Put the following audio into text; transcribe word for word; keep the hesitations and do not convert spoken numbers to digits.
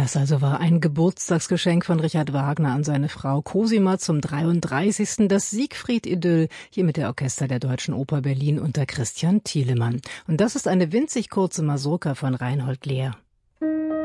Das also war ein Geburtstagsgeschenk von Richard Wagner an seine Frau Cosima zum dreiunddreißigsten Das Siegfried-Idyll, hier mit der Orchester der Deutschen Oper Berlin unter Christian Thielemann. Und das ist eine winzig kurze Mazurka von Reinhold Lehr.